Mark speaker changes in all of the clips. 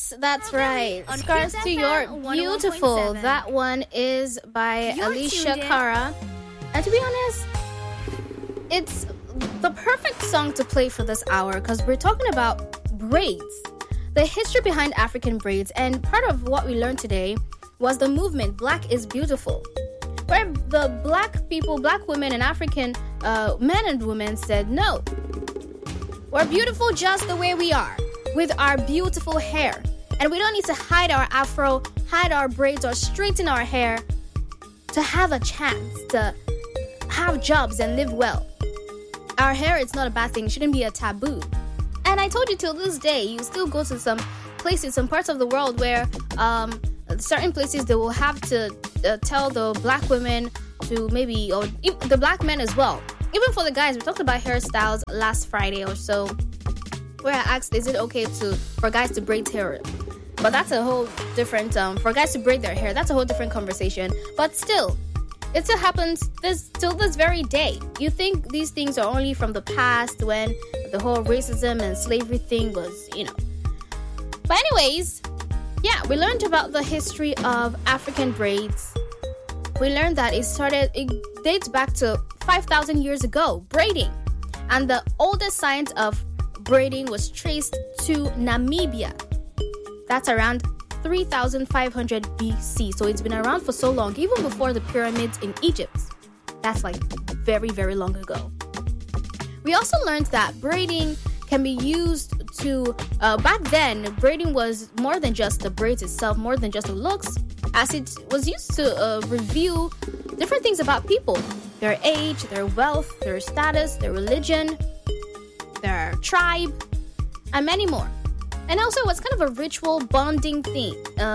Speaker 1: that's right. Scars to Your Beautiful. That one is by Alicia Cara. And to be honest, it's the perfect song to play for this hour because we're talking about braids, the history behind African braids. And part of what we learned today was the movement Black is Beautiful, where the black people, black women and African men and women said, no, we're beautiful just the way we are, with our beautiful hair. And we don't need to hide our afro, hide our braids, or straighten our hair to have a chance to have jobs and live well. Our hair is not a bad thing. It shouldn't be a taboo. And I told you till this day, you still go to some places, some parts of the world where certain places they will have to tell the black women to maybe, or the black men as well. Even for the guys, we talked about hairstyles last Friday or so, where I asked, is it okay for guys to braid hair? But that's a whole different, for guys to braid their hair, that's a whole different conversation. But still, it still happens till this very day. You think these things are only from the past when the whole racism and slavery thing was, But anyways, yeah, we learned about the history of African braids. We learned that it dates back to 5,000 years ago, braiding. And the oldest signs of braiding was traced to Namibia. That's around 3,500 BC. So it's been around for so long, even before the pyramids in Egypt. That's like very, very long ago. We also learned that braiding can be used to, back then, braiding was more than just the braids itself, more than just the looks, as it was used to reveal different things about people, their age, their wealth, their status, their religion, their tribe, and many more. And also, it was kind of a ritual bonding thing.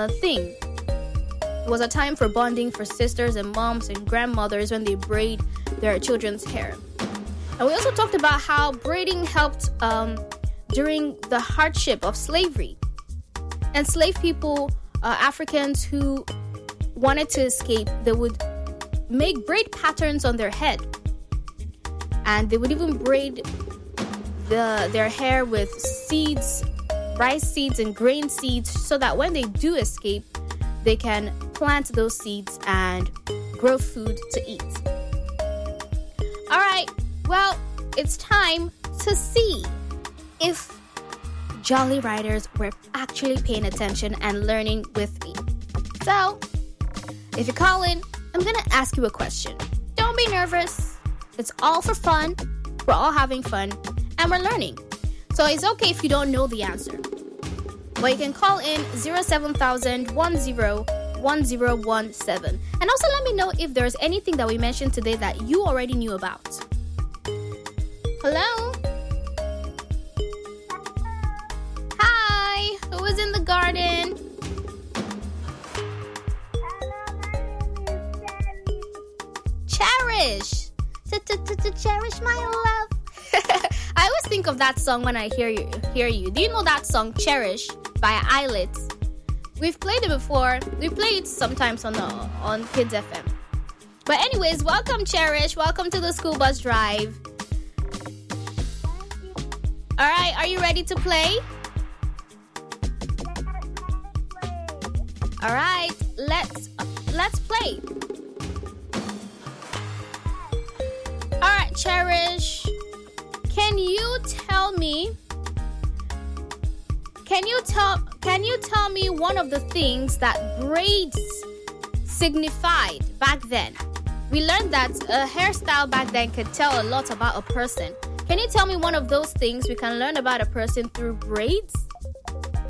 Speaker 1: It was a time for bonding for sisters and moms and grandmothers when they braid their children's hair. And we also talked about how braiding helped during the hardship of slavery. Enslaved people, Africans who wanted to escape, they would make braid patterns on their head. And they would even braid their hair with seeds, rice seeds and grain seeds, so that when they do escape, they can plant those seeds and grow food to eat. All right, well, it's time to see if Jolly Riders were actually paying attention and learning with me. So, if you call in, I'm going to ask you a question. Don't be nervous. It's all for fun. We're all having fun, and we're learning. So it's okay if you don't know the answer. But you can call in 07000 101017. And also let me know if there's anything that we mentioned today that you already knew about. Hello? Hi, who is in the garden? Cherish. Cherish my love. I always think of that song when I hear you. Do you know that song, Cherish, by Islet? We've played it before. We play it sometimes on Kids FM. But anyways, welcome, Cherish. Welcome to the school bus drive. All right, are you ready to play? All right, let's play. All right, Cherish. Can you tell me one of the things that braids signified back then? We learned that a hairstyle back then could tell a lot about a person. Can you tell me one of those things we can learn about a person through braids?